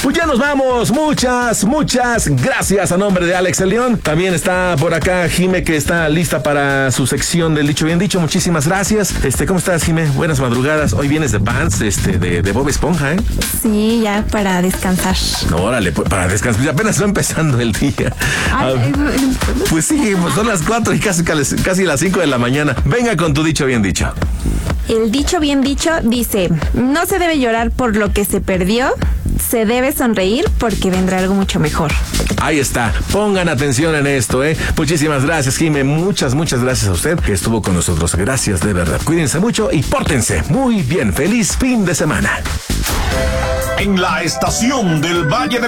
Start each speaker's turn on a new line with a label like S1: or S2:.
S1: Pues ya nos vamos. Muchas gracias a nombre de Alex el León. También está por acá Jime, que está lista para su sección del Dicho Bien Dicho. Muchísimas gracias. ¿Cómo estás, Jime? Buenas madrugadas. Hoy vienes de Pants, de Bob Esponja, ¿eh?
S2: Sí, ya para descansar.
S1: No, órale, para descansar. Apenas va empezando el día. Pues sí, pues son las 4 y casi las 5 de la mañana. Venga con tu Dicho Bien Dicho.
S2: El dicho bien dicho dice: no se debe llorar por lo que se perdió, se debe sonreír porque vendrá algo mucho mejor.
S1: Ahí está, pongan atención en esto, ¿eh? Muchísimas gracias, Jime, muchas gracias a usted que estuvo con nosotros. Gracias de verdad, cuídense mucho y pórtense muy bien. Feliz fin de semana.
S3: En la estación del Valle de